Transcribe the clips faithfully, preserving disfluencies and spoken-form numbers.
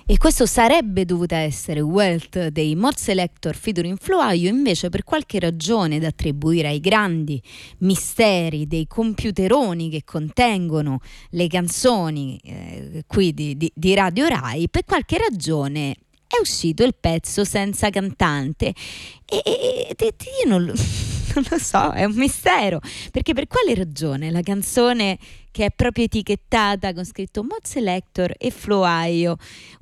E questo sarebbe dovuta essere Wealth dei Mod Selector featuring Flo-Aio, invece per qualche ragione da attribuire ai grandi misteri dei computeroni che contengono le canzoni eh, qui di, di, di Radio Rai, per qualche ragione è uscito il pezzo senza cantante e, e, e io non lo, non lo so, è un mistero, perché per quale ragione la canzone che è proprio etichettata con scritto Mod Selector e Flo-Aio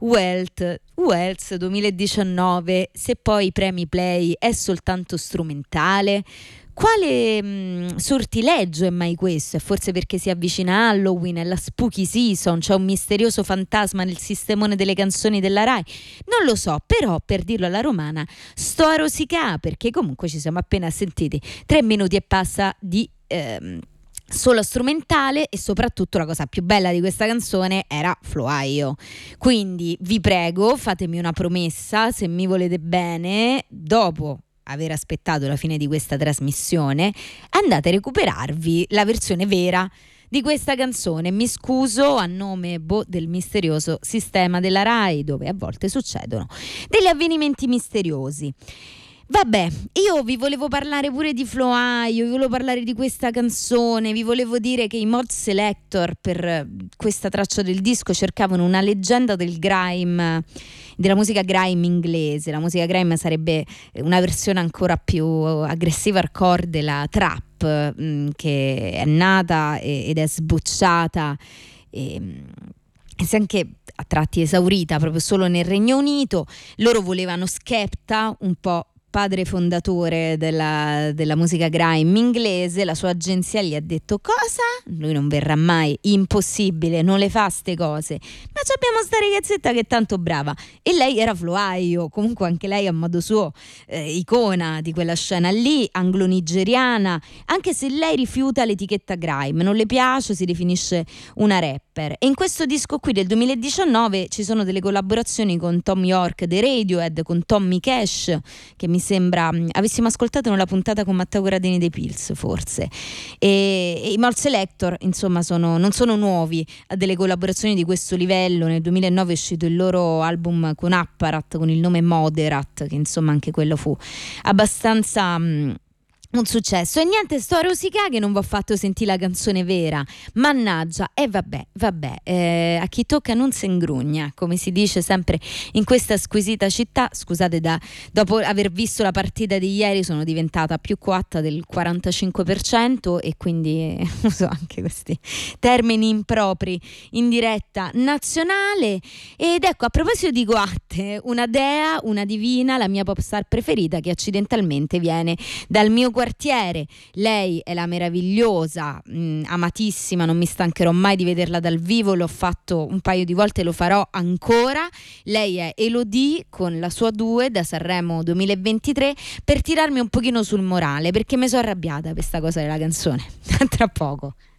Wealth Wealth duemiladiciannove, se poi premi play è soltanto strumentale? Quale mh, sortileggio è mai questo? È forse perché si avvicina Halloween, è la spooky season, c'è un misterioso fantasma nel sistemone delle canzoni della Rai? Non lo so, però per dirlo alla romana sto a rosicà, perché comunque ci siamo appena sentiti tre minuti e passa di ehm, solo strumentale, e soprattutto la cosa più bella di questa canzone era Flo-Aio. Quindi vi prego, fatemi una promessa, se mi volete bene, dopo aver aspettato la fine di questa trasmissione, andate a recuperarvi la versione vera di questa canzone. Mi scuso a nome boh, del misterioso sistema della Rai, dove a volte succedono degli avvenimenti misteriosi. Vabbè, io vi volevo parlare pure di Flo-Aio, vi volevo parlare di questa canzone, vi volevo dire che i Mod Selector per questa traccia del disco cercavano una leggenda del grime, della musica grime inglese. La musica grime sarebbe una versione ancora più aggressiva hardcore della trap, mh, che è nata ed è sbocciata e e si è anche a tratti esaurita proprio solo nel Regno Unito. Loro volevano Skepta, un po' padre fondatore della, della musica grime inglese. La sua agenzia gli ha detto: cosa? Lui non verrà mai, impossibile, non le fa ste cose, ma ci abbiamo sta ragazzetta che è tanto brava. E lei era Flo-Aio, comunque anche lei a modo suo eh, icona di quella scena lì, anglo-nigeriana, anche se lei rifiuta l'etichetta grime, non le piace, si definisce una rapper. E in questo disco qui del duemiladiciannove ci sono delle collaborazioni con Tom York dei Radiohead, con Tommy Cash, che mi sembra mh, avessimo ascoltato nella puntata con Matteo Corradini dei Pills forse, e, e i Mod Selector insomma sono, non sono nuovi a delle collaborazioni di questo livello. Nel duemilanove è uscito il loro album con Apparat con il nome Moderat, che insomma anche quello fu abbastanza mh, un successo. E niente, sto a rosicà che non vi ho fatto sentire la canzone vera, mannaggia. E eh, vabbè, vabbè, eh, a chi tocca non se ingrugna, come si dice sempre in questa squisita città. Scusate, da, dopo aver visto la partita di ieri sono diventata più coatta del quarantacinque per cento, e quindi eh, uso anche questi termini impropri in diretta nazionale. Ed ecco, a proposito di coatte, una dea, una divina, la mia popstar preferita, che accidentalmente viene dal mio quartiere. Lei è la meravigliosa, mh, amatissima, non mi stancherò mai di vederla dal vivo, l'ho fatto un paio di volte, lo farò ancora. Lei è Elodie con la sua due da Sanremo duemilaventitré, per tirarmi un pochino sul morale, perché mi sono arrabbiata per questa cosa della canzone. Tra poco.